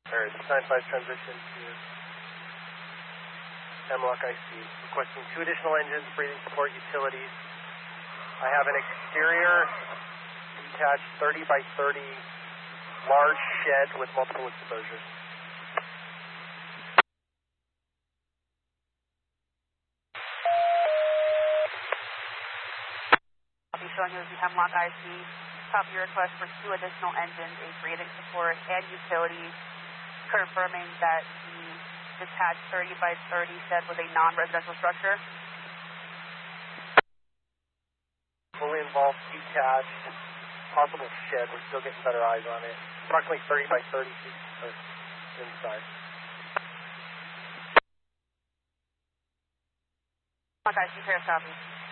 Alright, 95 transition to Hemlock IC. Requesting 2 additional engines, breathing support, utilities. I have an exterior detached 30 by 30 large shed with multiple exposures. I'll be showing you the Hemlock IC. Copy your request for 2 additional engines, a breathing support, and utilities, confirming that the detached 30 by 30 shed was a non-residential structure. Fully involved, detached, possible shed. We're still getting better eyes on it. Approximately 30 by 30 feet inside. Hemlock IC, fair copy.